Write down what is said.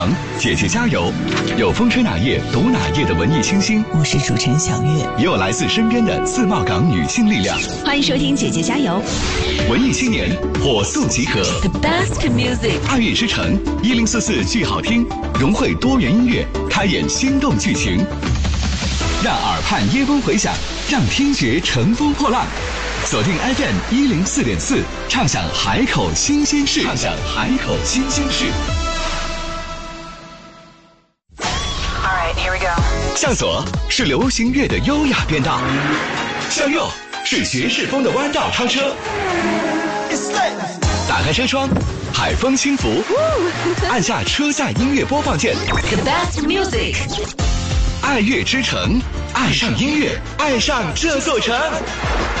姐姐加油！有风吹哪页读哪页的文艺清新， 我是主持人小月， 也有来自身边的自贸港女性力量。 欢迎收听姐姐加油！ 文艺青年火速集合 The best music， 爱乐之城1044剧好听，融汇多元音乐，开演心动剧情，让耳畔耶风回响，让听觉乘风破浪。锁定 FM 104.4，畅享海口新鲜事，畅享海口新鲜事。向左是流行乐的优雅变道，向右是爵士风的弯道超车。打开车窗，海风轻拂，按下车载音乐播放键。 The best music， 爱乐之城，爱上音乐，爱上这座城。